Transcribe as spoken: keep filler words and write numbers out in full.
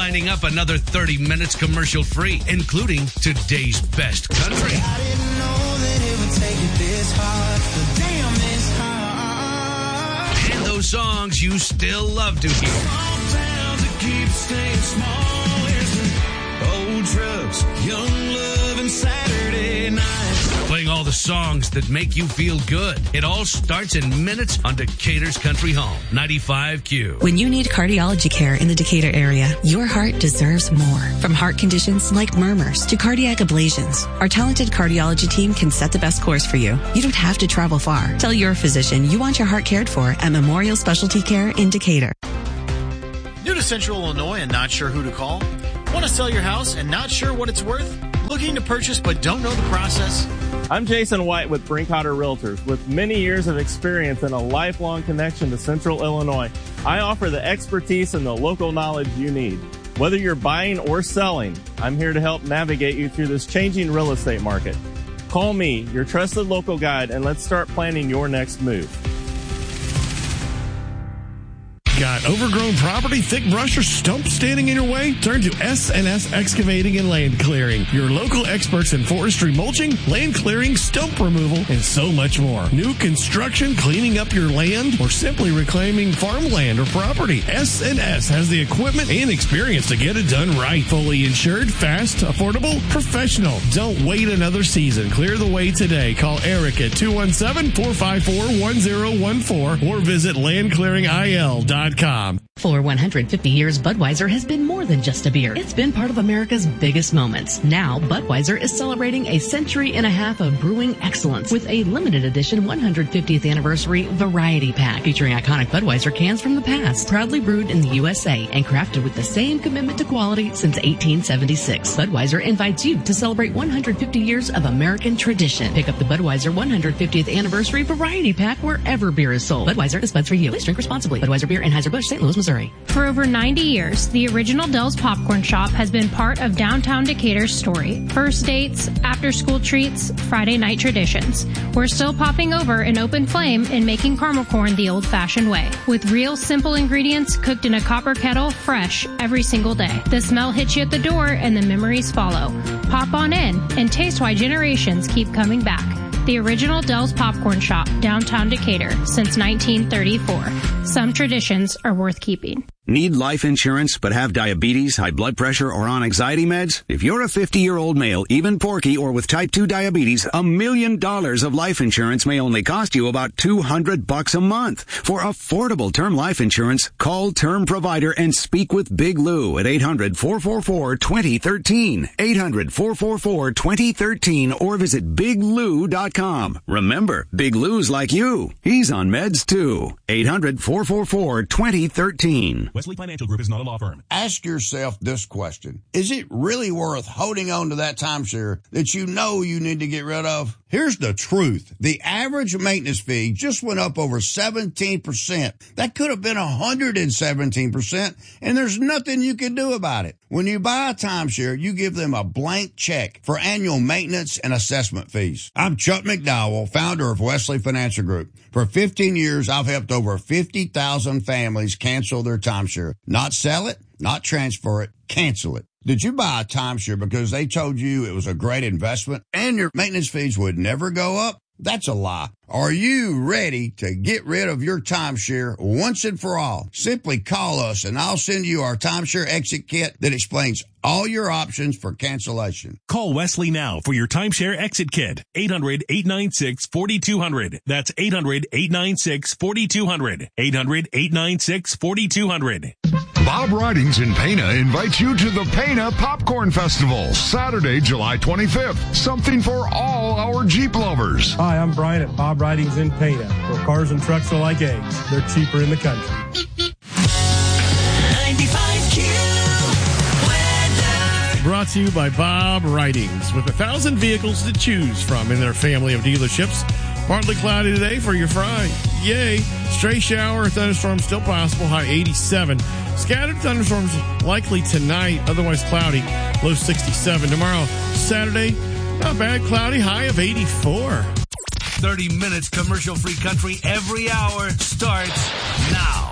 lining up another thirty minutes commercial-free, including today's best country. I didn't know that it would take it this hard, but damn, it's hard. And those songs you still love to hear. Small towns that keep staying small. Old trucks, young love, and Saturday night. Playing all the songs that make you feel good. It all starts in minutes on Decatur's Country Home, ninety-five Q. When you need cardiology care in the Decatur area, your heart deserves more. From heart conditions like murmurs to cardiac ablations, our talented cardiology team can set the best course for you. You don't have to travel far. Tell your physician you want your heart cared for at Memorial Specialty Care in Decatur. New to Central Illinois and not sure who to call? Want to sell your house and not sure what it's worth? Looking to purchase but don't know the process? I'm Jason White with Brinkhotter Realtors. With many years of experience and a lifelong connection to Central Illinois, I offer the expertise and the local knowledge you need. Whether you're buying or selling, I'm here to help navigate you through this changing real estate market. Call me, your trusted local guide, and let's start planning your next move. Got overgrown property, thick brush, or stump standing in your way? Turn to S and S Excavating and Land Clearing. Your local experts in forestry mulching, land clearing, stump removal, and so much more. New construction, cleaning up your land, or simply reclaiming farmland or property. S and S has the equipment and experience to get it done right. Fully insured, fast, affordable, professional. Don't wait another season. Clear the way today. Call Eric at two one seven, four five four, one zero one four or visit land clearing I L dot com. For one hundred fifty years, Budweiser has been more than just a beer. It's been part of America's biggest moments. Now, Budweiser is celebrating a century and a half of brewing excellence with a limited edition one hundred fiftieth anniversary variety pack featuring iconic Budweiser cans from the past, proudly brewed in the U S A and crafted with the same commitment to quality since eighteen seventy-six. Budweiser invites you to celebrate one hundred fifty years of American tradition. Pick up the Budweiser one hundred fiftieth anniversary variety pack wherever beer is sold. Budweiser is bud for you. Please drink responsibly. Budweiser Beer, Anheuser-Busch, Saint Louis, Missouri. For over ninety years, the original Dell's Popcorn Shop has been part of downtown Decatur's story. First dates, after-school treats, Friday night traditions. We're still popping over an open flame and making caramel corn the old-fashioned way. With real simple ingredients cooked in a copper kettle, fresh every single day. The smell hits you at the door and the memories follow. Pop on in and taste why generations keep coming back. The original Dell's Popcorn Shop, downtown Decatur, since nineteen thirty-four. Some traditions are worth keeping. Need life insurance but have diabetes, high blood pressure, or on anxiety meds? If you're a fifty-year-old male, even porky, or with type two diabetes, a million dollars of life insurance may only cost you about two hundred bucks a month. For affordable term life insurance, call Term Provider and speak with Big Lou at eight hundred, four four four, two zero one three, eight hundred, four four four, two zero one three, or visit big lou dot com. Remember, Big Lou's like you. He's on meds too. eight hundred, four four four, two zero one three. Wesley Financial Group is not a law firm. Ask yourself this question. Is it really worth holding on to that timeshare that you know you need to get rid of? Here's the truth. The average maintenance fee just went up over seventeen percent. That could have been one hundred seventeen percent, and there's nothing you can do about it. When you buy a timeshare, you give them a blank check for annual maintenance and assessment fees. I'm Chuck McDowell, founder of Wesley Financial Group. For fifteen years, I've helped over fifty thousand families cancel their timeshare. Not sell it, not transfer it, cancel it. Did you buy a timeshare because they told you it was a great investment and your maintenance fees would never go up? That's a lie. Are you ready to get rid of your timeshare once and for all? Simply call us and I'll send you our timeshare exit kit that explains all your options for cancellation. Call Wesley now for your timeshare exit kit. eight hundred, eight nine six, four two zero zero. That's eight hundred, eight nine six, four two zero zero. eight hundred, eight nine six, four two zero zero. Bob Ridings in Pana invites you to the Pana Popcorn Festival, Saturday, July twenty-fifth. Something for all our Jeep lovers. Hi, I'm Brian at Bob Ridings in Pana, where cars and trucks are like eggs. They're cheaper in the country. ninety-five Q weather. Brought to you by Bob Ridings. With a thousand vehicles to choose from in their family of dealerships. Partly cloudy today for your Friday. Yay. Stray shower, thunderstorms still possible, high eighty-seven. Scattered thunderstorms likely tonight, otherwise cloudy, low sixty-seven. Tomorrow, Saturday, not bad, cloudy, high of eighty-four. thirty minutes commercial-free country every hour starts now.